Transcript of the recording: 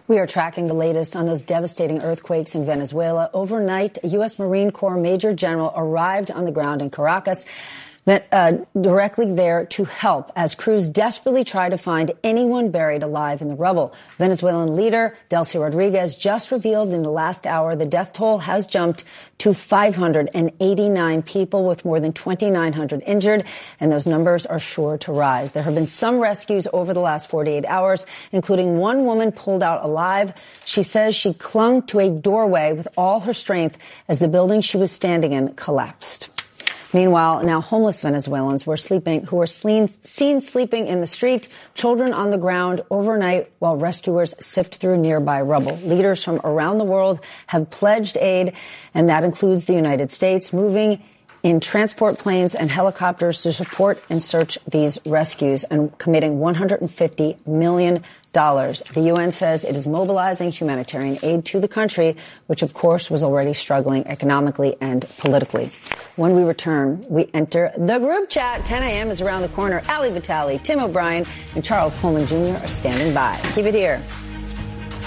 We are tracking the latest on those devastating earthquakes in Venezuela. Overnight, a U.S. Marine Corps Major General arrived on the ground in Caracas, directly there to help as crews desperately try to find anyone buried alive in the rubble. Venezuelan leader Delcy Rodriguez just revealed in the last hour the death toll has jumped to 589 people, with more than 2,900 injured, and those numbers are sure to rise. There have been some rescues over the last 48 hours, including one woman pulled out alive. She says she clung to a doorway with all her strength as the building she was standing in collapsed. Meanwhile, now homeless Venezuelans who were seen sleeping in the street, children on the ground overnight while rescuers sift through nearby rubble. Leaders from around the world have pledged aid, and that includes the United States, moving in transport planes and helicopters to support and search these rescues and committing $150 million. The UN says it is mobilizing humanitarian aid to the country, which, of course, was already struggling economically and politically. When we return, we enter the group chat. 10 a.m. is around the corner. Ali Vitale, Tim O'Brien, and Charles Coleman Jr. are standing by. Keep it here.